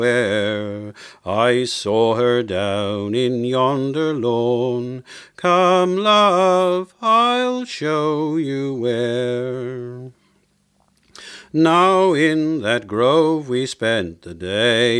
where I saw her down in yonder lawn. Come, love, I'll show you where. Now in that grove we spent the day,